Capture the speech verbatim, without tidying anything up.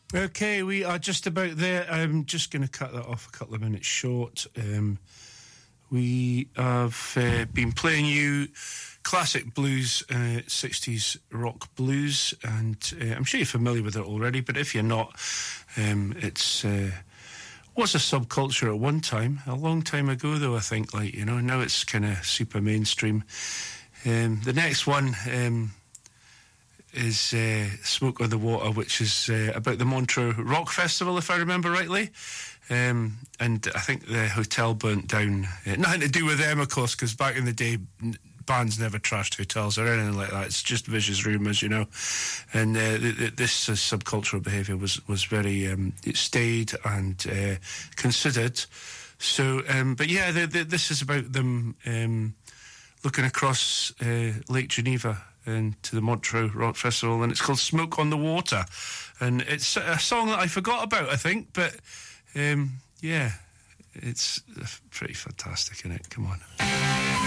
Okay, we are just about there. I'm just going to cut that off a couple of minutes short. Um, we have uh, been playing you classic blues, uh, sixties rock blues, and uh, I'm sure you're familiar with it already, but if you're not, um, it's uh, was a subculture at one time, a long time ago though, I think, like, you know, now it's kind of super mainstream. Um, the next one... Um, is uh, Smoke on the Water, which is uh, about the Montreux Rock Festival, if I remember rightly. Um, and I think the hotel burnt down. Uh, nothing to do with them, of course, because back in the day, n- bands never trashed hotels or anything like that. It's just vicious rumours, you know. And uh, th- th- this uh, subcultural behaviour was, was very um, it stayed and uh, considered. So, um, but yeah, the, the, this is about them um, looking across uh, Lake Geneva and to the Montreux Rock Festival, and it's called Smoke on the Water, and it's a song that I forgot about, I think, but um, yeah, it's pretty fantastic, isn't it? Come on.